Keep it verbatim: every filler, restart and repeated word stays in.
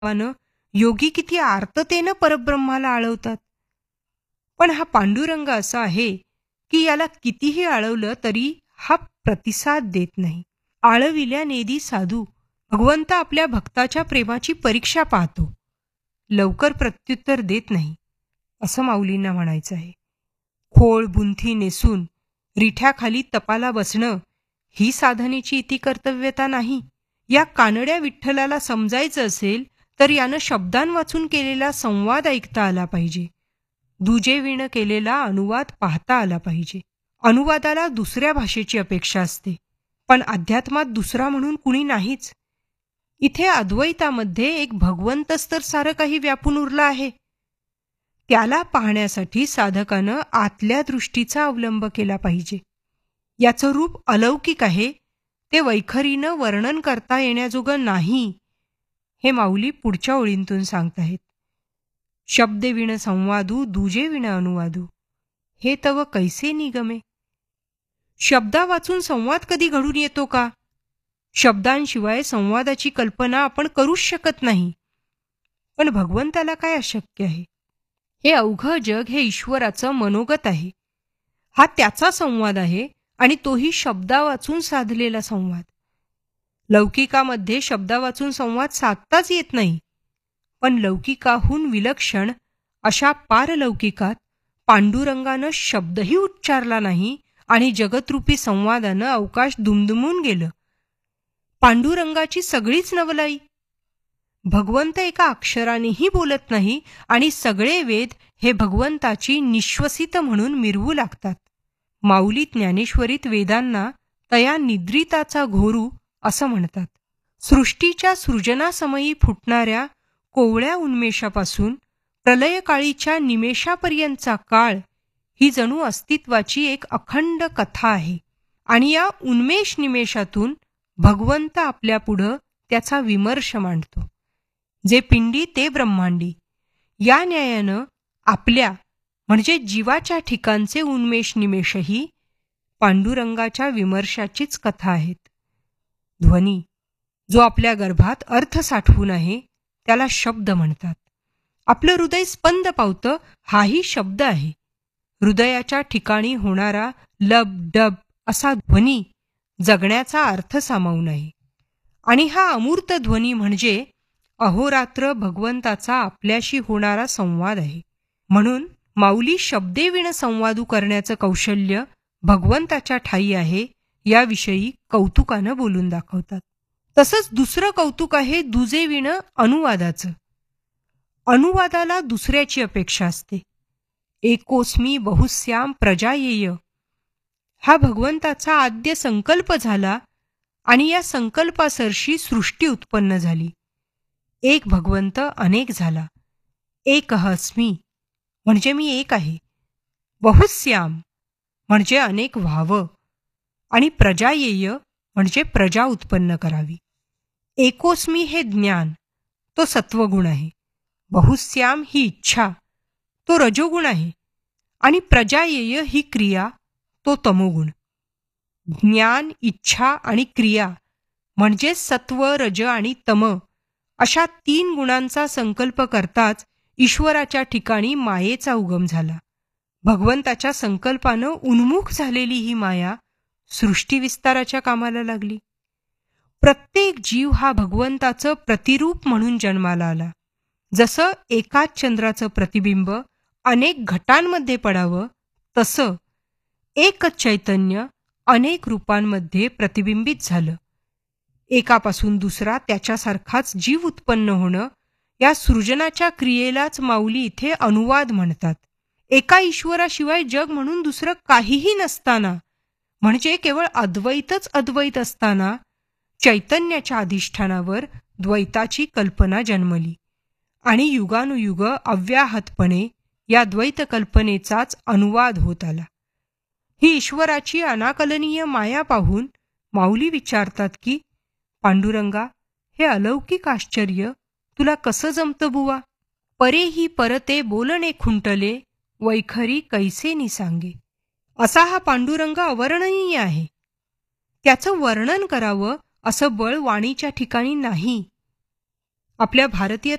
भावानं योगी किती आर्ततेनं परब्रह्माला आळवतात. पण हा पांडुरंग असा आहे की याला कितीही आळवलं तरी हा प्रतिसाद देत नाही. आळविल्या नेदी साधू भगवंत आपल्या भक्ताच्या प्रेमाची परीक्षा पाहतो, लवकर प्रत्युत्तर देत नाही, असं माऊलींना म्हणायचं आहे. खोळ बुंथी नेसून रिठ्याखाली तपाला बसणं ही साधनेची इति कर्तव्यता नाही. या कानड्या विठ्ठलाला समजायचं असेल तर यानं शब्दांवाचून केलेला संवाद ऐकता आला पाहिजे. दुजेवीनं केलेला अनुवाद पाहता आला पाहिजे. अनुवादाला दुसऱ्या भाषेची अपेक्षा असते, पण अध्यात्मात दुसरा म्हणून कुणी नाहीच. इथे अद्वैतामध्ये एक भगवंतच तर सारं काही व्यापून उरला आहे. त्याला पाहण्यासाठी साधकानं आतल्या दृष्टीचा अवलंब केला पाहिजे. याचं रूप अलौकिक आहे, ते वैखरीनं वर्णन करता येण्याजोगं नाही, हे माऊली पुढच्या ओळींतून सांगताहेत. शब्देविण संवादू दुजेविण अनुवादू, हे तव कैसे निगमे. शब्दा वाचून संवाद कधी घडून येतो का? शब्दांशिवाय संवादाची कल्पना आपण करूच शकत नाही. पण भगवंताला काय अशक्य आहे? हे अवघं जग हे ईश्वराचं मनोगत आहे. हा त्याचा संवाद आहे आणि तोही शब्दा वाचून साधलेला संवाद. लौकिकामध्ये शब्दा वाचून संवाद साधताच येत नाही, पण लौकिकाहून विलक्षण अशा पारलौकिकात पांडुरंगानं शब्दही उच्चारला नाही आणि जगतरूपी संवादानं अवकाश दुमदुमून गेलं. पांडुरंगाची सगळीच नवलाई. भगवंत एका अक्षरानेही बोलत नाही आणि सगळे वेद हे भगवंताची निश्वसित म्हणून मिरवू लागतात. माऊली ज्ञानेश्वरीत वेदांना तया निद्रिताचा घोरू असं म्हणतात. सृष्टीच्या सृजनासमयी फुटणाऱ्या कोवळ्या उन्मेषापासून प्रलयकाळीच्या निमेषापर्यंतचा काळ ही जणू अस्तित्वाची एक अखंड कथा आहे. आणि या उन्मेष निमेषातून भगवंत आपल्यापुढं त्याचा विमर्श मांडतो. जे पिंडी ते ब्रह्मांडी या न्यायानं आपल्या म्हणजे जीवाच्या ठिकाणचे उन्मेष निमेषही पांडुरंगाच्या विमर्शाचीच कथा आहेत. ध्वनी जो आपल्या गर्भात अर्थ साठवून आहे त्याला शब्द म्हणतात. आपलं हृदय स्पंद पावतं हाही शब्द आहे. हृदयाच्या ठिकाणी होणारा लब डब असा ध्वनी जगण्याचा अर्थ सामावून आहे. आणि हा अमूर्त ध्वनी म्हणजे अहोरात्र भगवंताचा आपल्याशी होणारा संवाद आहे. म्हणून माऊली शब्देविण संवादू करण्याचं कौशल्य भगवंताच्या ठायी आहे याविषयी कौतुकानं बोलून दाखवतात. तसंच दुसरं कौतुक आहे दुजेविण अनुवादाचं. अनुवादाला दुसऱ्याची अपेक्षा असते. एकोस्मी बहुस्याम प्रजायेय हा भगवंताचा आद्य संकल्प झाला आणि या संकल्पासरशी सृष्टी उत्पन्न झाली. एक भगवंत अनेक झाला. एकः अस्मी म्हणजे मी एक आहे. बहुस्याम म्हणजे अनेक व्हावं आणि प्रजायेय म्हणजे प्रजा उत्पन्न करावी. एकोस्मी हे ज्ञान, तो सत्वगुण आहे. बहुस्याम ही इच्छा, तो रजोगुण आहे. आणि प्रजायेय ही क्रिया, तो तमोगुण. ज्ञान, इच्छा आणि क्रिया म्हणजे सत्व, रज आणि तम अशा तीन गुणांचा संकल्प करताच ईश्वराच्या ठिकाणी मायेचा उगम झाला. भगवंताच्या संकल्पानं उन्मुख झालेली ही माया सृष्टी विस्ताराच्या कामाला लागली. प्रत्येक जीव हा भगवंताचं प्रतिरूप म्हणून जन्माला आला. जसं एकाच चंद्राचं प्रतिबिंब अनेक घटांमध्ये पडावं, तसं एकच चैतन्य अनेक रूपांमध्ये प्रतिबिंबित झालं. एकापासून दुसरा त्याच्यासारखाच जीव उत्पन्न होणं या सृजनाच्या क्रियेलाच माऊली इथे अनुवाद म्हणतात. एका ईश्वराशिवाय जग म्हणून दुसरं काहीही नसताना, म्हणजे केवळ अद्वैतच अद्वैत असताना चैतन्याच्या अधिष्ठानावर द्वैताची कल्पना जन्मली आणि युगानुयुग अव्याहतपणे या द्वैत कल्पनेचाच अनुवाद होत आला. ही ईश्वराची अनाकलनीय माया पाहून माऊली विचारतात की, पांडुरंगा, हे अलौकिक आश्चर्य तुला कसं जमतं बुवा? परेही परते बोलणे खुंटले, वैखरी कैसे निसांगे. असा हा पांडुरंग अवर्णनीय आहे. त्याचं वर्णन करावं असं बळ वाणीच्या ठिकाणी नाही. आपल्या भारतीय